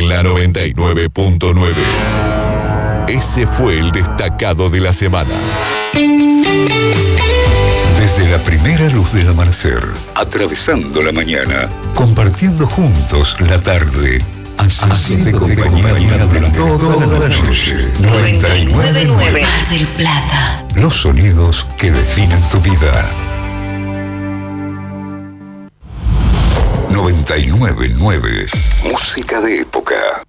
la 99.9. Ese fue el destacado de la semana. Desde la primera luz del amanecer, atravesando la mañana, compartiendo juntos la tarde, haciéndote compañía de toda la noche. 99.9 Mar del Plata. Los sonidos que definen tu vida. 99.9 Música de época.